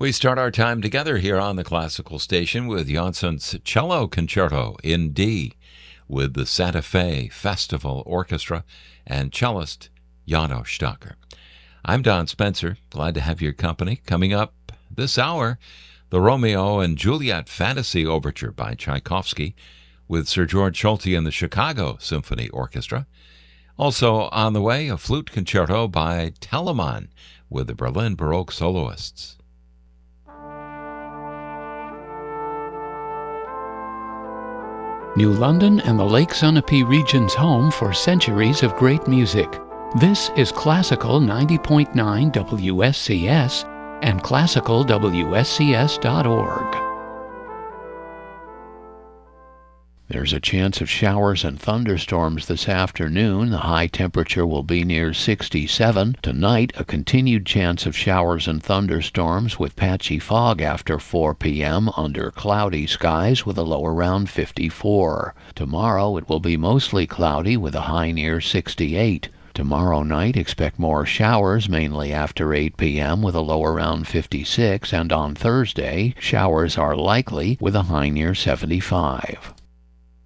We start our time together here on the Classical Station with Janssen's Cello Concerto in D with the Santa Fe Festival Orchestra and cellist János Stocker. I'm Don Spencer, glad to have your company. Coming up this hour, the Romeo and Juliet Fantasy Overture by Tchaikovsky with Sir George Solti and the Chicago Symphony Orchestra. Also on the way, a flute concerto by Telemann with the Berlin Baroque Soloists. New London and the Lake Sunapee region's home for centuries of great music. This is Classical 90.9 WSCS and classicalwscs.org. There's a chance of showers and thunderstorms this afternoon. The high temperature will be near 67. Tonight, a continued chance of showers and thunderstorms with patchy fog after 4 p.m. under cloudy skies with a low around 54. Tomorrow, it will be mostly cloudy with a high near 68. Tomorrow night, expect more showers, mainly after 8 p.m. with a low around 56. And on Thursday, showers are likely with a high near 75.